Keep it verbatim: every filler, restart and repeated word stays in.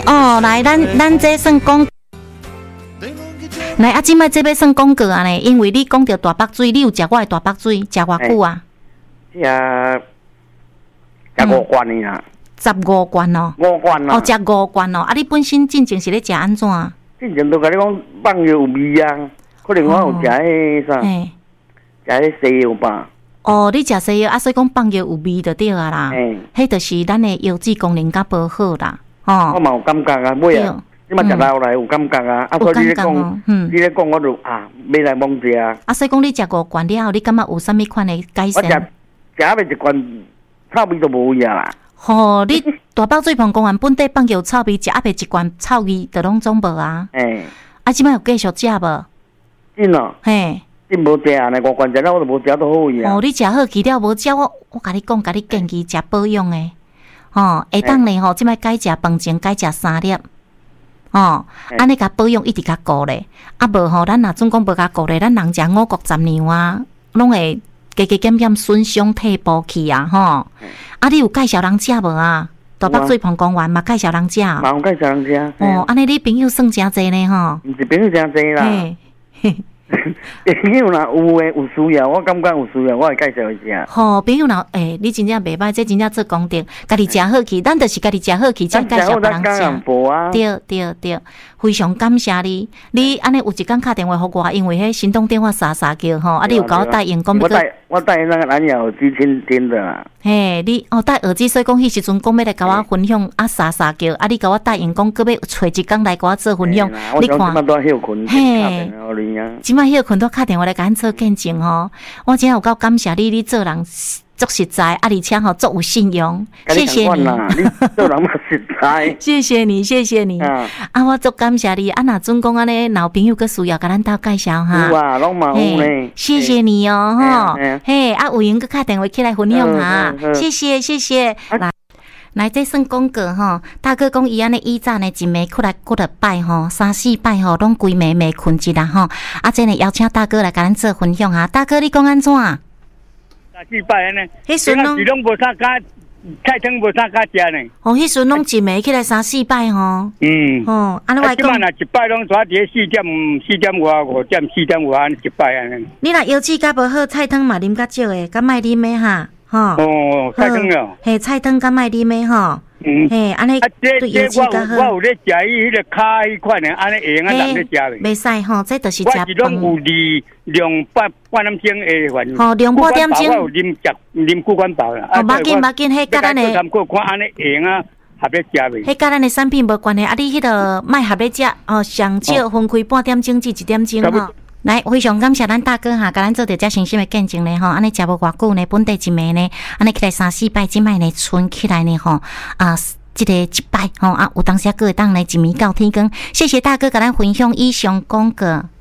哦，来，咱咱这算讲。来啊！即摆这要算广告啊呢，因为你讲到大北水，你有食我的大北水，食偌久啊？ 食食五罐呢啊！ 十五罐哦。 五罐啊！ 哦，食五罐哦。啊，你本身进前是咧食安怎？ 进前都甲你讲放药有味啊，可能我有食迄啥，食迄西药吧。哦， 你食西药啊，所以讲放药有味就对啊啦。嘿，迄就是咱的腰子功能较无好啦。哦， 我嘛有感觉啊，尾啊。你嘛食老来有感觉啊，啊所以你咧讲，你咧讲我就啊，买来摸食啊。啊， 所以讲你食五罐了后，你感觉有啥物款的改善？ 我食食下面一罐臭味都无味啊啦。 吼，你大北水棚公园本地放有臭味，食下面一罐臭味就拢总无啊。诶，啊，即摆有继续食无？ 真哦。嘿，真无食啊！那五罐食了我都无食到好味啊。 哦，你食好去了无食？我我甲你讲，甲你建议食保养的。吼，下当呢吼，即摆改食饭前改食三粒。哦，安尼甲保养一直较顾咧，啊无吼，咱若总讲无甲顾咧，咱人食五谷杂粮啊，拢会加加减减损伤退步去啊，吼。啊，你有介绍人食无啊？大北水棚公园嘛介绍人食。 嘛有介绍人食。 哦，安尼你朋友算诚济呢吼？ 毋是朋友诚济啦。朋友若有诶有需要，我感觉有需要，我会介绍一下。 吼，朋友若诶，你真正袂歹，这真正做功德，家己食好去，咱就是家己食好去，才介绍别人食。对对对，非常感谢你。你安尼有一工打电话互我，因为迄行动电话沙沙叫吼，啊，你有甲我答应讲我带我带那个蓝牙耳机听听的啦。 嘿，你哦戴耳机，所以讲迄时阵讲要来甲我分享啊沙沙叫，啊，你甲我答应讲，搁要找一工来甲我做分享。 你看，嘿， 即摆迄群都打电话来甲咱做见证吼，我真有够感谢你，你做人足实在，啊，而且吼足有信用，谢谢你。 你做人嘛实在。 谢谢你，谢谢你。啊，我足感谢你。啊，若准讲安尼，老朋友佮需要甲咱斗介绍哈。 有啊，拢嘛有呢。 谢谢你哦，吼。嘿，啊，有闲佮打电话起来分享哈。谢谢，谢谢。来。来，这算广告吼。大哥讲伊安尼以早呢，一暝过来过了摆吼，三四摆吼，拢规暝暝困一啦吼。啊，这呢邀请大哥来甲咱做分享哈。大哥，你讲安怎？三四摆安尼， 迄阵拢拢无啥加菜汤，无啥加食呢。 哦，迄阵拢一暝起来三四摆吼。嗯。哦，安尼我讲。即摆若一摆拢抓伫四点四点外五点四点外安尼一摆安尼。 你若腰子甲无好，菜汤嘛啉较少诶，甲莫啉诶哈。吼哦，菜汤了， 嘿，菜汤敢卖啉的吼，嗯，嘿，安尼对腰子较好。 我有咧食伊迄个卡迄款的，安尼会用啊人咧食的。 袂使吼，这就是食饭。 我是拢有利量半半点钟的饭。 吼，量半点钟。 我有啉食啉骨管饱啦。 哦，无紧无紧，迄甲咱的。 参考看安尼会用啊，合咧食袂。 迄甲咱的产品无关系，啊，你迄个卖合咧食，哦，上少分开半点钟至一点钟吼。来，非常感谢咱大哥哈，甲咱做着遮诚心的见证咧吼，安尼食无偌久呢，本地一暝呢，安尼起来三四摆，即摆呢存起来呢吼，啊，即个一摆吼啊，有当时啊，各会当来一暝到天光，谢谢大哥甲咱分享以上广告。